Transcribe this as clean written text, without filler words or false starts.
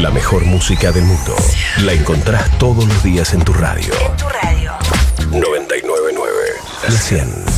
La mejor música del mundo la encontrás todos los días en tu radio. 99.9 La 100.